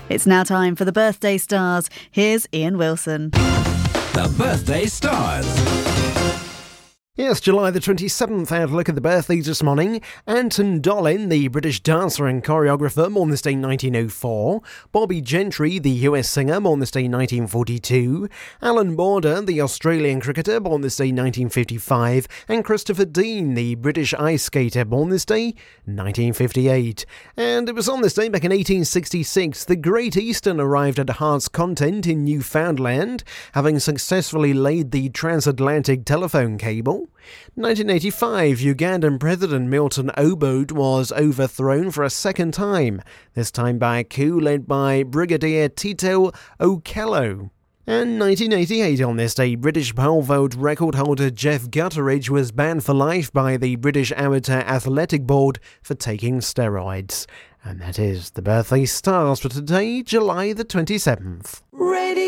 It's now time for the birthday stars. Here's Ian Wilson. The birthday stars. Yes, July the 27th, our look at the birthdays this morning. Anton Dolin, the British dancer and choreographer, born this day 1904. Bobby Gentry, the US singer, born this day 1942. Alan Border, the Australian cricketer, born this day 1955. And Christopher Dean, the British ice skater, born this day 1958. And it was on this day back in 1866 the Great Eastern arrived at Heart's Content in Newfoundland, having successfully laid the transatlantic telephone cable. 1985, Ugandan President Milton Obote was overthrown for a second time, this time by a coup led by Brigadier Tito Okello. And 1988, on this day, British pole vault record holder Jeff Gutteridge was banned for life by the British Amateur Athletic Board for taking steroids. And that is the birthday stars for today, July the 27th.